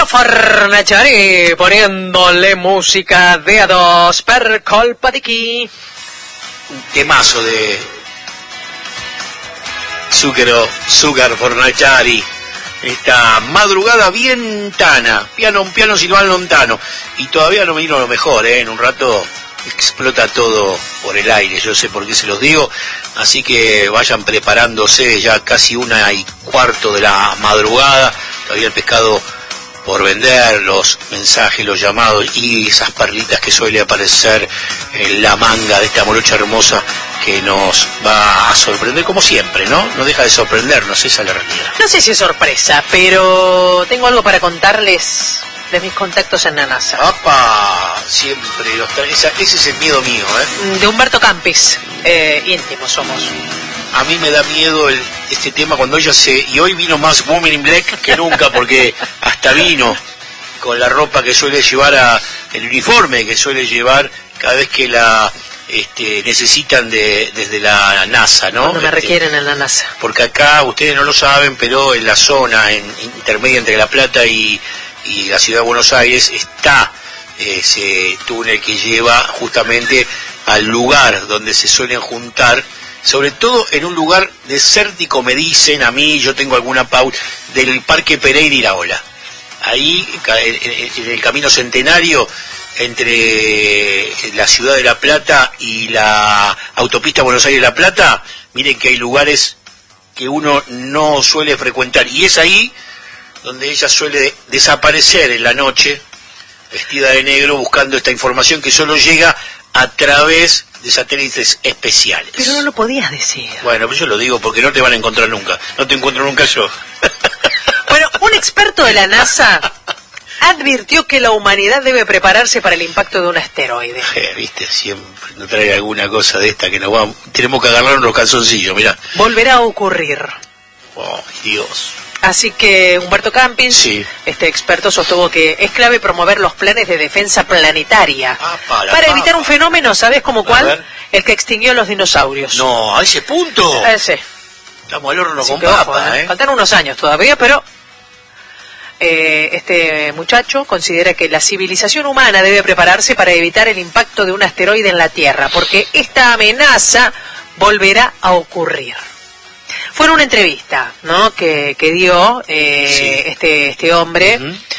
Lucio Fornaciari poniéndole música de a dos per colpa di chi. Un temazo de Sugar Fornaciari. Esta madrugada bien tana, un piano silvano lontano. Y todavía no me vino lo mejor, en un rato explota todo por el aire, yo sé por qué se los digo, así que vayan preparándose, ya casi 1:15 de la madrugada, todavía el pescado por vender, los mensajes, los llamados y esas perlitas que suele aparecer en la manga de esta morocha hermosa que nos va a sorprender como siempre, ¿no? No deja de sorprendernos, esa es la realidad. No sé si es sorpresa, pero tengo algo para contarles de mis contactos en la NASA. ¡Apa! Siempre los trae. Ese es el miedo mío, De Humberto Campis, íntimos somos. A mí me da miedo este tema cuando ella y hoy vino más Woman in Black que nunca, porque hasta vino con la ropa que suele llevar, el uniforme que suele llevar cada vez que la necesitan desde la NASA, ¿no? Cuando me requieren en la NASA. Porque acá, ustedes no lo saben, pero en la zona intermedia entre La Plata y la ciudad de Buenos Aires está ese túnel que lleva justamente al lugar donde se suelen juntar, sobre todo en un lugar desértico, me dicen a mí, yo tengo alguna pauta, del Parque Pereira y La Ola. Ahí, en el Camino Centenario, entre la ciudad de La Plata y la autopista Buenos Aires-La Plata, miren que hay lugares que uno no suele frecuentar, y es ahí donde ella suele desaparecer en la noche, vestida de negro, buscando esta información que solo llega a través de satélites especiales. Pero no lo podías decir. Bueno, pues yo lo digo porque no te van a encontrar nunca. No te encuentro nunca yo. Bueno, un experto de la NASA advirtió que la humanidad debe prepararse para el impacto de un asteroide. Viste, siempre nos trae alguna cosa de esta que nos va... Tenemos que agarrar unos calzoncillos, mirá. Volverá a ocurrir. Oh, Dios. Así que Humberto Campis, sí, este experto, sostuvo que es clave promover los planes de defensa planetaria para evitar un fenómeno, ¿sabes cómo cuál? El que extinguió los dinosaurios. No, a ese punto. Ese. Estamos al horno con papa, ojo, Faltan unos años todavía, pero este muchacho considera que la civilización humana debe prepararse para evitar el impacto de un asteroide en la Tierra, porque esta amenaza volverá a ocurrir. Fue en una entrevista, ¿no?, que dio este hombre,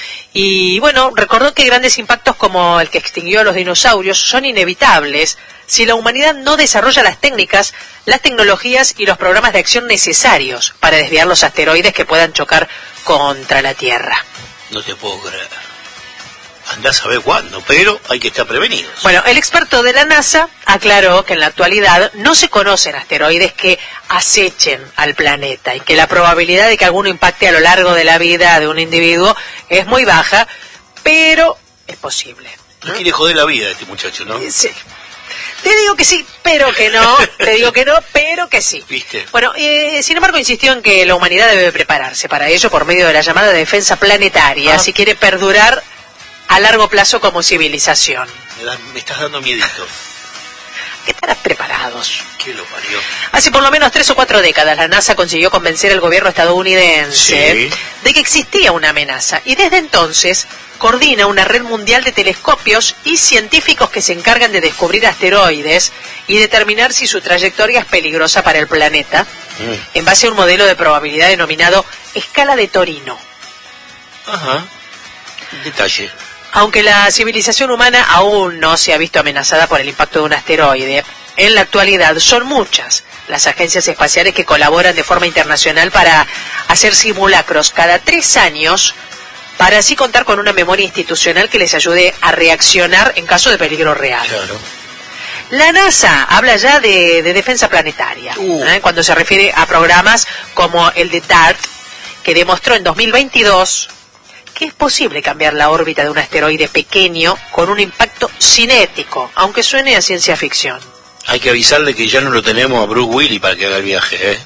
y bueno, recordó que grandes impactos como el que extinguió a los dinosaurios son inevitables si la humanidad no desarrolla las técnicas, las tecnologías y los programas de acción necesarios para desviar los asteroides que puedan chocar contra la Tierra. No te puedo creer. Andás a saber cuándo, pero hay que estar prevenidos. Bueno, el experto de la NASA aclaró que en la actualidad no se conocen asteroides que acechen al planeta y que la probabilidad de que alguno impacte a lo largo de la vida de un individuo es muy baja, pero es posible. No quiere joder la vida este muchacho, ¿no? Sí. Te digo que sí, pero que no. Te digo que no, pero que sí. ¿Viste? Bueno, sin embargo, insistió en que la humanidad debe prepararse para ello por medio de la llamada defensa planetaria, si quiere perdurar a largo plazo como civilización. Me estás dando miedito. ¿Qué estarás preparados? ¿Qué lo parió? Hace por lo menos 3 o 4 décadas la NASA consiguió convencer al gobierno estadounidense de que existía una amenaza, y desde entonces coordina una red mundial de telescopios y científicos que se encargan de descubrir asteroides y determinar si su trayectoria es peligrosa para el planeta, en base a un modelo de probabilidad denominado escala de Torino. Ajá. Detalle. Aunque la civilización humana aún no se ha visto amenazada por el impacto de un asteroide, en la actualidad son muchas las agencias espaciales que colaboran de forma internacional para hacer simulacros cada 3 años, para así contar con una memoria institucional que les ayude a reaccionar en caso de peligro real. Claro. La NASA habla ya de defensa planetaria, cuando se refiere a programas como el de DART, que demostró en 2022 que es posible cambiar la órbita de un asteroide pequeño con un impacto cinético, aunque suene a ciencia ficción. Hay que avisarle que ya no lo tenemos a Bruce Willis para que haga el viaje,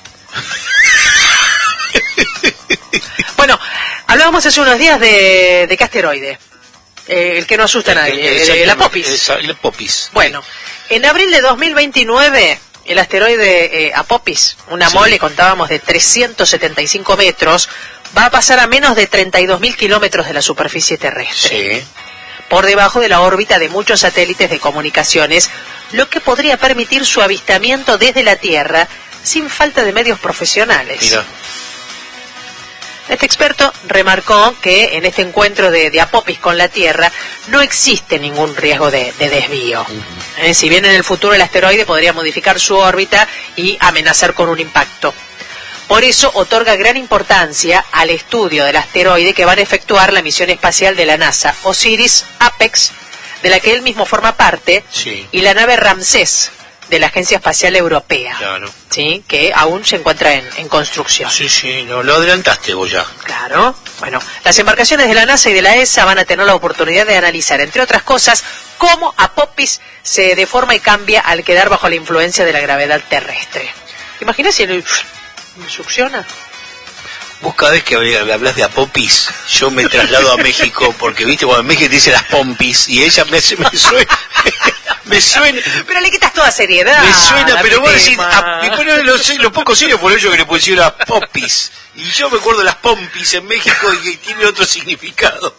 Bueno, hablábamos hace unos días de qué asteroide, el que no asusta a nadie, la Apopis. El Apopis. Bueno, en abril de 2029, el asteroide Apopis, una mole, contábamos, de 375 metros, va a pasar a menos de 32.000 kilómetros de la superficie terrestre. Sí. Por debajo de la órbita de muchos satélites de comunicaciones, lo que podría permitir su avistamiento desde la Tierra sin falta de medios profesionales. Mira. Este experto remarcó que en este encuentro de Apophis con la Tierra no existe ningún riesgo de desvío. Si bien en el futuro el asteroide podría modificar su órbita y amenazar con un impacto. Por eso otorga gran importancia al estudio del asteroide que van a efectuar la misión espacial de la NASA, OSIRIS-APEX, de la que él mismo forma parte, Sí. y la nave Ramsés, de la Agencia Espacial Europea, Claro. ¿sí? Que aún se encuentra en construcción. Sí, no, lo adelantaste vos ya. Claro. Bueno, las embarcaciones de la NASA y de la ESA van a tener la oportunidad de analizar, entre otras cosas, cómo Apophis se deforma y cambia al quedar bajo la influencia de la gravedad terrestre. ¿Imaginás si me succiona? Vos cada vez que hablas de Apophis, yo me traslado a México, porque viste, cuando en México te dice las pompis, y ella me suena, me suena, Pero le quitas toda seriedad. me suena, a pero mi vos decís, tema. y ponen los pocos serios por ello que le pusieron a Popis, y yo me acuerdo de las pompis en México y que tiene otro significado.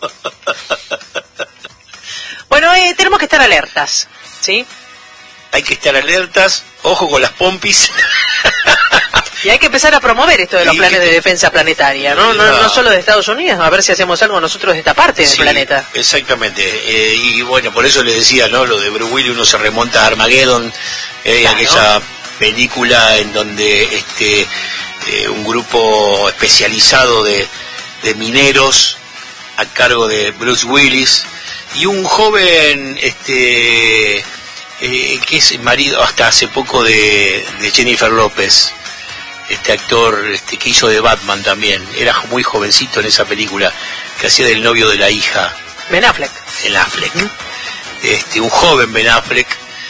Bueno, tenemos que estar alertas, ¿sí? Hay que estar alertas, ojo con las pompis. Y hay que empezar a promover esto de los planes de defensa planetaria, ¿no? No solo de Estados Unidos, a ver si hacemos algo nosotros de esta parte del planeta. Exactamente. Y bueno, por eso le decía, ¿no? Lo de Bruce Willis, uno se remonta a Armageddon, Claro. aquella película en donde un grupo especializado de mineros a cargo de Bruce Willis y un joven que es marido hasta hace poco de Jennifer López, este actor que hizo de Batman también, era muy jovencito en esa película, que hacía del novio de la hija. Ben Affleck. Ben Affleck. Un joven Ben Affleck,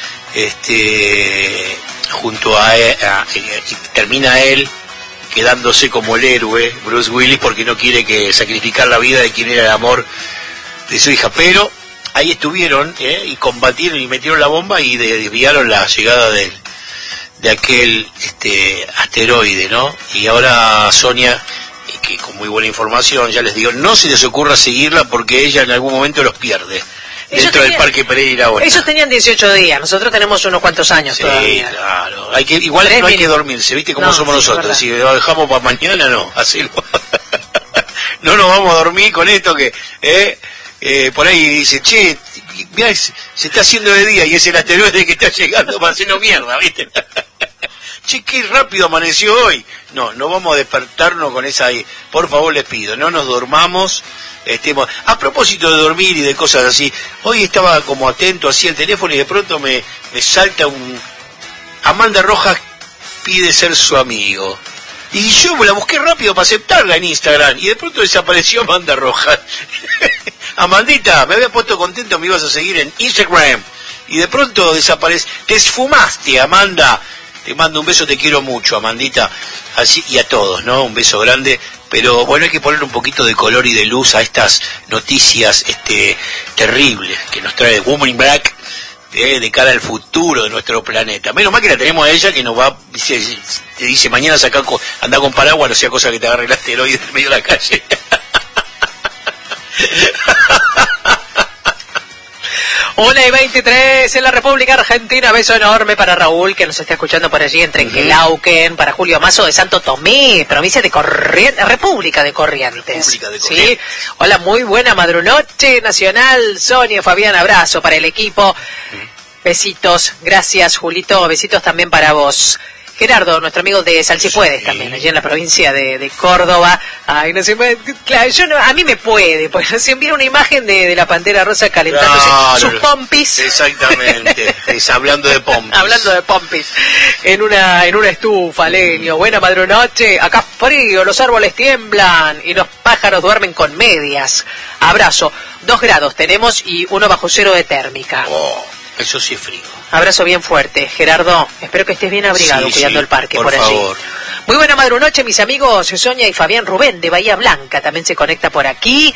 junto a él, y termina él quedándose como el héroe, Bruce Willis, porque no quiere que sacrificar la vida de quien era el amor de su hija, pero ahí estuvieron, y combatieron y metieron la bomba y desviaron la llegada de aquel asteroide, ¿no? Y ahora Sonia, que con muy buena información, ya les digo, no se les ocurra seguirla porque ella en algún momento los pierde. Dentro del Parque Pereira ahora. Ellos tenían 18 días, nosotros tenemos unos cuantos años todavía. Sí, claro. Igual no hay que dormirse, ¿viste cómo somos nosotros? Si lo dejamos para mañana, no, hacelo. No nos vamos a dormir con esto que... por ahí dice, che, mirá, se está haciendo de día y es el asteroide que está llegando para hacernos mierda, ¿viste? Che, qué rápido amaneció hoy. No vamos a despertarnos con esa ahí. Por favor, les pido, no nos dormamos. A propósito de dormir y de cosas así, hoy estaba como atento así al teléfono y de pronto me salta Amanda Rojas pide ser su amigo. Y yo me la busqué rápido para aceptarla en Instagram y de pronto desapareció Amanda Rojas. Amandita, me había puesto contento, me ibas a seguir en Instagram y de pronto desaparece. Te esfumaste, Amanda. Te mando un beso, te quiero mucho, Amandita. Así, y a todos, ¿no? Un beso grande. Pero bueno, hay que poner un poquito de color y de luz a estas noticias terribles que nos trae Woman in Black de cara al futuro de nuestro planeta. Menos mal que la tenemos a ella que nos va, te dice mañana anda con paraguas, no sea cosa que te agarre el asteroide en medio de la calle. Una y 23 en la República Argentina. Beso enorme para Raúl, que nos está escuchando por allí en Trenquelauquen, para Julio Mazo de Santo Tomé, provincia de Corrientes, República de Corrientes. ¿Sí? Hola, muy buena madrunoche nacional. Sonia, Fabián, abrazo para el equipo. Besitos, gracias Julito, besitos también para vos. Gerardo, nuestro amigo de Salsipuedes también, allí en la provincia de Córdoba. Ay, no sé, claro, a mí me puede, porque se envía una imagen de la Pantera Rosa calentándose sus pompis. Exactamente, hablando de pompis. Hablando de pompis, en una estufa, leño. Buena madrunoche, acá frío, los árboles tiemblan y los pájaros duermen con medias. Abrazo, 2 grados tenemos y 1 bajo cero de térmica. Oh, eso sí es frío. Abrazo bien fuerte, Gerardo. Espero que estés bien abrigado cuidando el parque por allí. Favor. Muy buena madrunoche, mis amigos Sonia y Fabián. Rubén de Bahía Blanca también se conecta por aquí.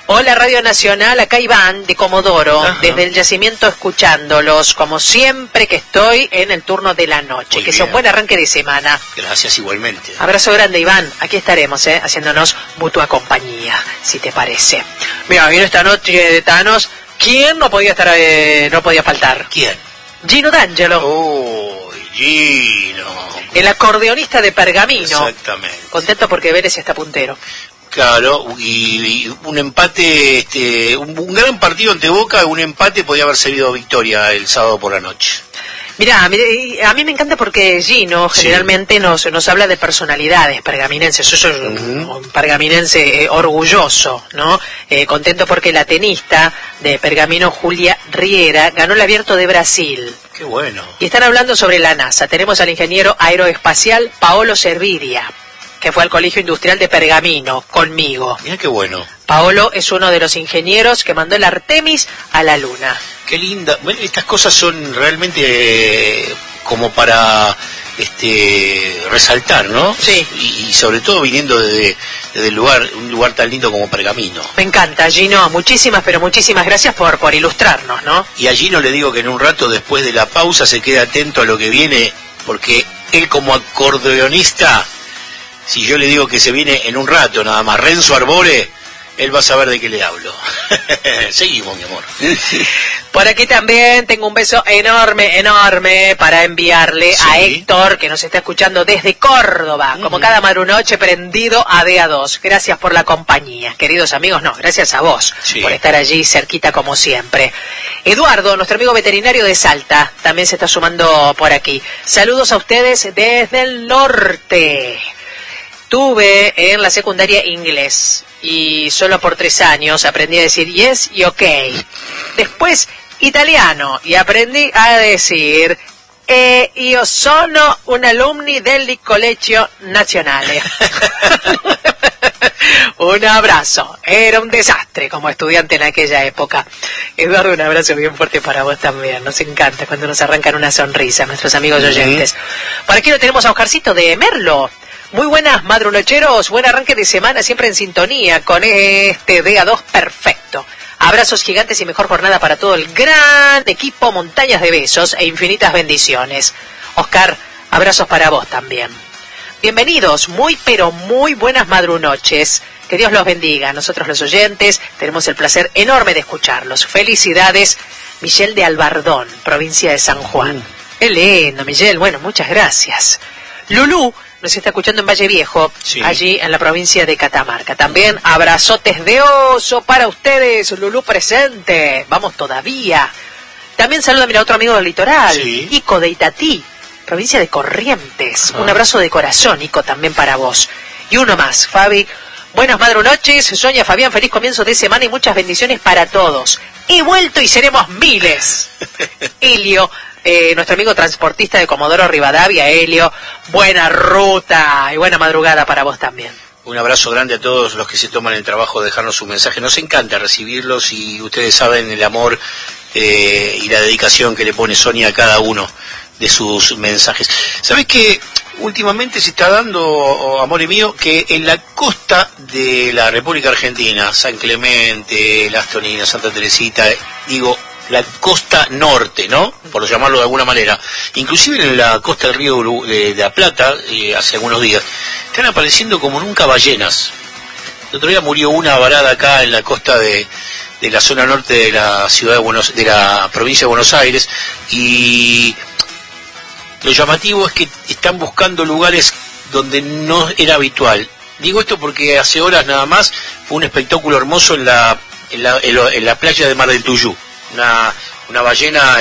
Hola Radio Nacional, acá Iván de Comodoro, desde el yacimiento escuchándolos, como siempre que estoy en el turno de la noche. Que sea un buen arranque de semana. Gracias igualmente. Abrazo grande, Iván. Aquí estaremos, haciéndonos mutua compañía, si te parece. Mira, viene esta noche de Thanos. ¿Quién no podía estar, no podía faltar? ¿Quién? Gino D'Angelo. Oh, Gino. El acordeonista de Pergamino. Exactamente. Contento porque Vélez está puntero. Claro, y un empate, un gran partido ante Boca, un empate podía haber servido victoria el sábado por la noche. Mirá, a mí me encanta porque Gino generalmente nos habla de personalidades pergaminenses. Yo soy un pergaminense orgulloso, ¿no? Contento porque la tenista de Pergamino, Julia Riera, ganó el Abierto de Brasil. Qué bueno. Y están hablando sobre la NASA. Tenemos al ingeniero aeroespacial Paolo Serviria, que fue al Colegio Industrial de Pergamino, conmigo. Mira qué bueno. Paolo es uno de los ingenieros que mandó el Artemis a la Luna. Qué linda. Bueno, estas cosas son realmente como para resaltar, ¿no? Sí. Y sobre todo viniendo desde un lugar tan lindo como Pergamino. Me encanta, Gino. Muchísimas, pero muchísimas gracias por ilustrarnos, ¿no? Y a Gino le digo que en un rato, después de la pausa, se quede atento a lo que viene, porque él como acordeonista... Si yo le digo que se viene en un rato nada más, Renzo Arbore, él va a saber de qué le hablo. Seguimos, mi amor. Por aquí también tengo un beso enorme, enorme para enviarle a Héctor, que nos está escuchando desde Córdoba, como cada madrunoche prendido a DA2. Gracias por la compañía. Queridos amigos, no, gracias a vos por estar allí cerquita como siempre. Eduardo, nuestro amigo veterinario de Salta, también se está sumando por aquí. Saludos a ustedes desde el norte. Tuve en la secundaria inglés y solo por 3 años aprendí a decir yes y ok. Después italiano y aprendí a decir io sono un alumni del Colegio Nazionale. Un abrazo. Era un desastre como estudiante en aquella época. Eduardo, un abrazo bien fuerte para vos también. Nos encanta cuando nos arrancan una sonrisa nuestros amigos oyentes. Por aquí lo tenemos a Oscarcito de Merlo. Muy buenas, madrunocheros, buen arranque de semana, siempre en sintonía con este DA2 perfecto. Abrazos gigantes y mejor jornada para todo el gran equipo, montañas de besos e infinitas bendiciones. Oscar, abrazos para vos también. Bienvenidos, muy pero muy buenas madrunoches. Que Dios los bendiga. Nosotros los oyentes tenemos el placer enorme de escucharlos. Felicidades, Michelle de Albardón, provincia de San Juan. Qué lindo, Michelle. Bueno, muchas gracias. Lulú nos está escuchando en Valle Viejo, allí en la provincia de Catamarca. También abrazotes de oso para ustedes, Lulú presente. Vamos todavía. También saluda a otro amigo del litoral, Ico de Itatí, provincia de Corrientes. Un abrazo de corazón, Ico, también para vos. Y uno más, Fabi. Buenas madrunoches, Sonia, Fabián, feliz comienzo de semana y muchas bendiciones para todos. He vuelto y seremos miles. Helio, nuestro amigo transportista de Comodoro Rivadavia, Helio, buena ruta y buena madrugada para vos también. Un abrazo grande a todos los que se toman el trabajo de dejarnos su mensaje. Nos encanta recibirlos y ustedes saben el amor y la dedicación que le pone Sonia a cada uno de sus mensajes. ¿Sabés qué? Últimamente se está dando, amor mío, que en la costa de la República Argentina, San Clemente, Las Toninas, Santa Teresita, digo, la costa norte, ¿no? Por llamarlo de alguna manera. Inclusive en la costa del río de la Plata, hace algunos días, están apareciendo como nunca ballenas. El otro día murió una varada acá en la costa de la zona norte de la ciudad de la provincia de Buenos Aires, y lo llamativo es que están buscando lugares donde no era habitual. Digo esto porque hace horas nada más fue un espectáculo hermoso en la playa de Mar del Tuyú. Una ballena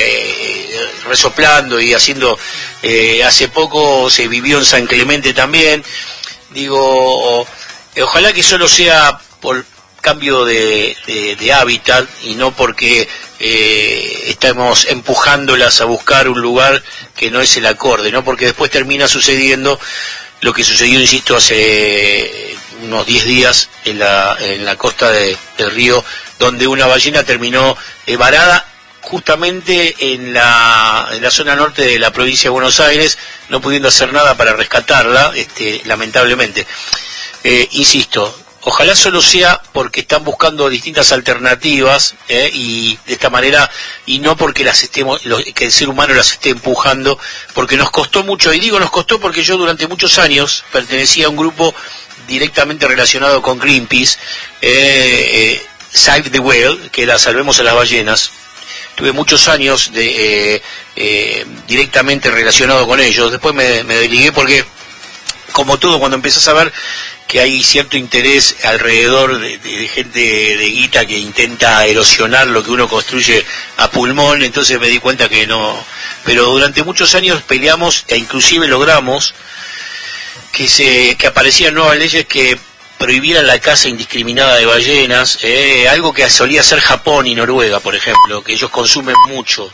resoplando y haciendo, hace poco se vivió en San Clemente también. Digo, ojalá que solo sea por cambio de hábitat y no porque estamos empujándolas a buscar un lugar que no es el acorde, ¿no? Porque después termina sucediendo lo que sucedió, insisto, hace unos 10 días en la costa del río, donde una ballena terminó varada justamente en la zona norte de la provincia de Buenos Aires, no pudiendo hacer nada para rescatarla, lamentablemente. Insisto, Ojalá solo sea porque están buscando distintas alternativas y de esta manera, y no porque que el ser humano las esté empujando, porque nos costó mucho, y digo nos costó porque yo durante muchos años pertenecía a un grupo directamente relacionado con Greenpeace, Save the Whale, que era Salvemos a las Ballenas. Tuve muchos años directamente relacionado con ellos. Después me desligué porque, como todo, cuando empezás a ver que hay cierto interés alrededor de gente de guita que intenta erosionar lo que uno construye a pulmón, entonces me di cuenta que no. Pero durante muchos años peleamos e inclusive logramos que aparecieran nuevas leyes que prohibieran la caza indiscriminada de ballenas, algo que solía hacer Japón y Noruega, por ejemplo, que ellos consumen mucho.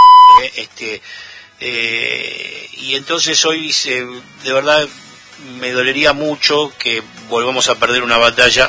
Y entonces hoy de verdad me dolería mucho que volvamos a perder una batalla,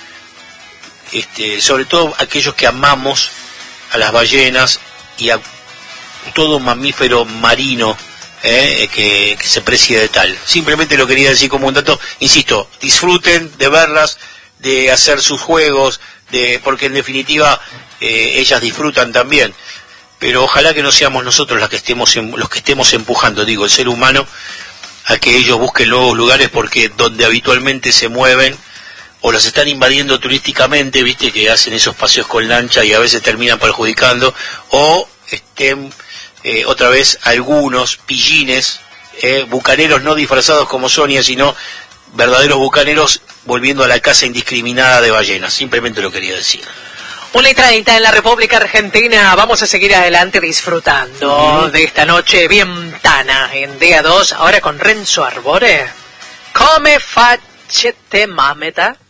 sobre todo aquellos que amamos a las ballenas y a todo mamífero marino que se precie de tal. Simplemente lo quería decir como un dato. Insisto, disfruten de verlas, de hacer sus juegos, porque en definitiva ellas disfrutan también. Pero ojalá que no seamos nosotros los que estemos empujando, digo, el ser humano, a que ellos busquen nuevos lugares, porque donde habitualmente se mueven o los están invadiendo turísticamente, viste que hacen esos paseos con lancha y a veces terminan perjudicando, o estén otra vez algunos pillines, bucaneros no disfrazados como Sonia, sino verdaderos bucaneros volviendo a la caza indiscriminada de ballenas. Simplemente lo quería decir. 1:30 en la República Argentina. Vamos a seguir adelante disfrutando de esta noche bien tana en Día 2, ahora con Renzo Arbore. Come facete mameta.